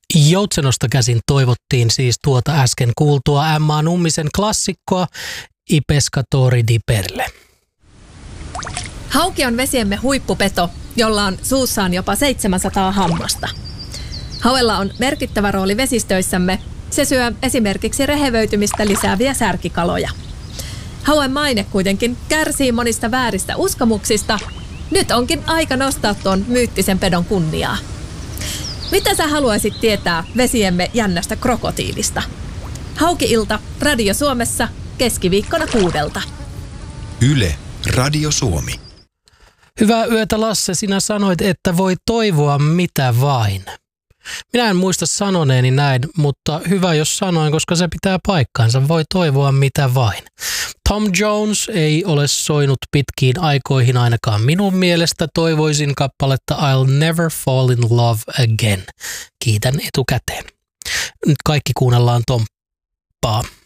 Joutsenosta käsin toivottiin siis tuota äsken kuultua Emma Nummisen klassikkoa I pescatori di perle. Hauki on vesiemme huippupeto, jolla on suussaan jopa 700 hammasta. Hauella on merkittävä rooli vesistöissämme. Se syö esimerkiksi rehevöitymistä lisääviä särkikaloja. Hauen maine kuitenkin kärsii monista vääristä uskomuksista. Nyt onkin aika nostaa tuon myyttisen pedon kunniaa. Mitä sä haluaisit tietää vesiemme jännästä krokotiilista? Hauki-ilta Radio Suomessa keskiviikkona 6. Yle Radio Suomi. Hyvää yötä, Lasse. Sinä sanoit, että voi toivoa mitä vain. Minä en muista sanoneeni näin, mutta hyvä jos sanoin, koska se pitää paikkaansa. Voi toivoa mitä vain. Tom Jones ei ole soinut pitkiin aikoihin ainakaan minun mielestä. Toivoisin kappaletta I'll Never Fall in Love Again. Kiitän etukäteen. Nyt kaikki kuunnellaan Tomppaa.